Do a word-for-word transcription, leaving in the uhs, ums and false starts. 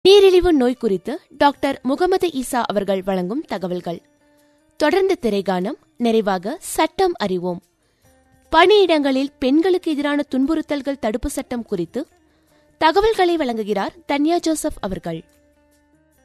நீரிழிவு நோய் குறித்து டாக்டர் முகமது ஈசா அவர்கள் வழங்கும் தகவல்கள். தொடர்ந்து திரைகானம். நிறைவாக சட்டம் அறிவோம். பணியிடங்களில் பெண்களுக்கு எதிரான துன்புறுத்தல்கள் தடுப்பு சட்டம் குறித்து தகவல்களை வழங்குகிறார் தன்யா ஜோசப் அவர்கள்.